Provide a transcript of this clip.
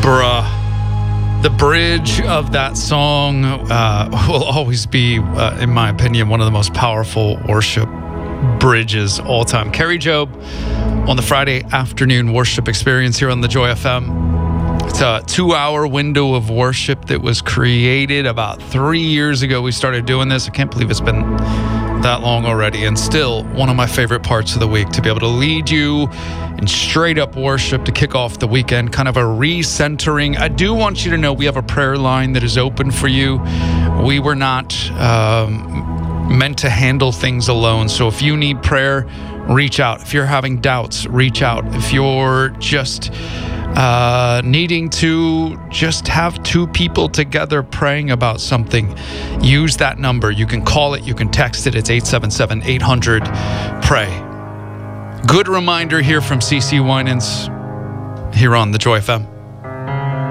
Bruh. The bridge of that song will always be, in my opinion, one of the most powerful worship bridges all time. Carrie Job on the Friday afternoon worship experience here on the Joy FM. It's a 2-hour window of worship that was created about 3 years ago. We started doing this. I can't believe it's been that long already, and still one of my favorite parts of the week, to be able to lead you in straight up worship to kick off the weekend, kind of a recentering. I do want you to know we have a prayer line that is open for you. We were not meant to handle things alone. So if you need prayer, reach out. If you're having doubts, reach out. If you're just needing to just have two people together praying about something, use that number. You can call it, you can text it. It's 877-800-PRAY. Good reminder here from CeCe Winans here on the Joy FM.